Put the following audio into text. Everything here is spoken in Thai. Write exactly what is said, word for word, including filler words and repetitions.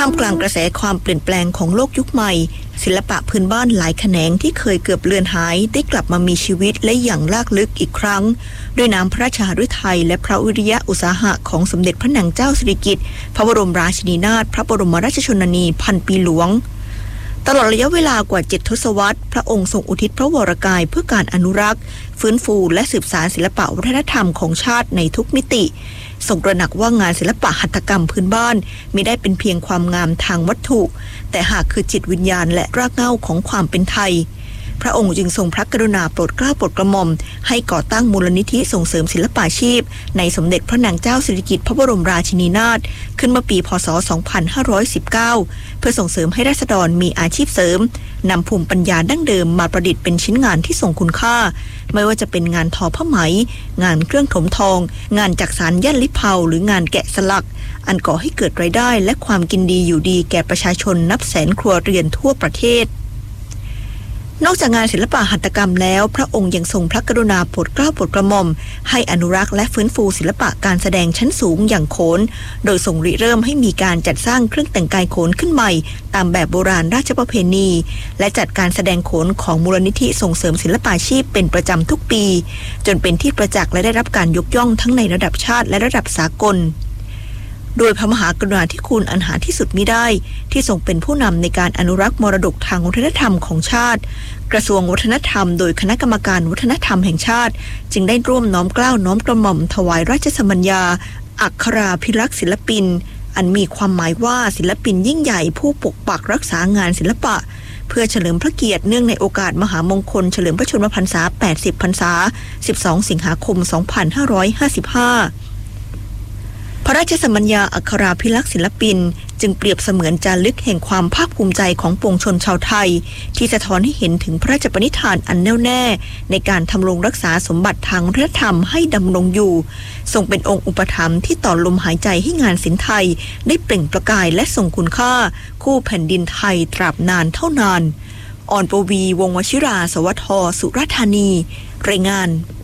ท่ามกลางกระแสความเปลี่ยนแปลงของโลกยุคใหม่ศิลปะพื้นบ้านหลายแขนงที่เคยเกือบเลือนหายได้กลับมามีชีวิตและอย่างลากลึกอีกครั้งด้วยน้ำพระราชฤทัยและพระวิริยะอุตสาหะของสมเด็จพระนางเจ้าสิริกิติ์พระบรมราชินีนาถพระบรมราชชนนีพันปีหลวงตลอดระยะเวลากว่าเจ็ดทศวรรษพระองค์ทรงอุทิศพระวรกายเพื่อการอนุรักษ์ฟื้นฟูและสืบสานศิลปะวัฒนธรรมของชาติในทุกมิติทรงตระหนักว่างานศิลปะหัตถกรรมพื้นบ้านมิได้เป็นเพียงความงามทางวัตถุแต่หากคือจิตวิญญาณและรากเหง้าของความเป็นไทยพระองค์จึงทรงพระกรุณาโปรดเกล้าโปรดกระหม่อมให้ก่อตั้งมูลนิธิส่งเสริมศิลปาชีพในสมเด็จพระนางเจ้าสิริกิติ์พระบรมราชินีนาถขึ้นเมื่อปีพ.ศ. สองพันห้าร้อยสิบเก้าเพื่อส่งเสริมให้ราษฎรมีอาชีพเสริมนำภูมิปัญญาดั้งเดิมมาประดิษฐ์เป็นชิ้นงานที่ทรงคุณค่าไม่ว่าจะเป็นงานทอผ้าไหมงานเครื่องถมทองงานจักสานย่านลิเผาหรืองานแกะสลักอันก่อให้เกิดรายได้และความกินดีอยู่ดีแก่ประชาชนนับแสนครัวเรือนทั่วประเทศนอกจากงานศิลปะหัตถกรรมแล้วพระองค์ยังทรงพระกรุณาโปรดเกล้าโปรดกระหม่อมให้อนุรักษ์และฟื้นฟูศิลปะการแสดงชั้นสูงอย่างโขนโดยทรงริเริ่มให้มีการจัดสร้างเครื่องแต่งกายโขนขึ้นใหม่ตามแบบโบราณราชประเพณีและจัดการแสดงโขนของมูลนิธิส่งเสริมศิลปาชีพเป็นประจำทุกปีจนเป็นที่ประจักษ์และได้รับการยกย่องทั้งในระดับชาติและระดับสากลโดยพระมหากรุณาธิคุณอันหาที่สุดมิได้ที่ทรงเป็นผู้นำในการอนุรักษ์มรดกทางวัฒนธรรมของชาติกระทรวงวัฒนธรรมโดยคณะกรรมการวัฒนธรรมแห่งชาติจึงได้ร่วมน้อมเกล้าน้อมกระหม่อมถวายราชสมัญญาอัคราภิลักษ์ศิลปินอันมีความหมายว่าศิลปินยิ่งใหญ่ผู้ปกปักรักษางานศิลปะเพื่อเฉลิมพระเกียรติเนื่องในโอกาสมหามงคลเฉลิมพระชนมพรรษาแปดสิบพรรษาสิบสองสิงหาคมสองพันห้าร้อยห้าสิบห้าพระราชสมัญญาอัคราภิลักษ์ศิลปินจึงเปรียบเสมือนจารึกแห่งความภาคภูมิใจของปวงชนชาวไทยที่สะท้อนให้เห็นถึงพระราชปณิธานอันแน่วแน่ในการทำรงรักษาสมบัติทางวัฒนธรรมให้ดำรงอยู่ทรงเป็นองค์อุปถัมภ์ที่ต่อลมหายใจให้งานศิลป์ไทยได้เปล่งประกายและทรงคุณค่าคู่แผ่นดินไทยตราบนานเท่านานอ่อนปวีวงศ์วชิราสวัสดิ์ สุราษฎร์ธานีรายงาน